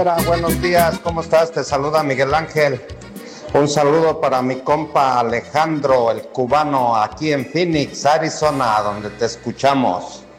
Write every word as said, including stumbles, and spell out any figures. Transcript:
Hola, buenos días, ¿cómo estás? Te saluda Miguel Ángel. Un saludo para mi compa Alejandro, el cubano, aquí en Phoenix, Arizona, donde te escuchamos.